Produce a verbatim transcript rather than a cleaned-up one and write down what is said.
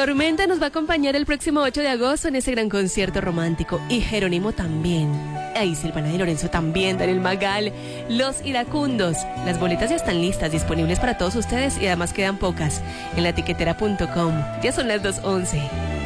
Tormenta nos va a acompañar el próximo ocho de agosto en ese gran concierto romántico. Y Jerónimo también. Ahí Silvana y Lorenzo también, Daniel Magal, Los Iracundos. Las boletas ya están listas, disponibles para todos ustedes y además quedan pocas en la tiquetera punto com. Ya son las dos once.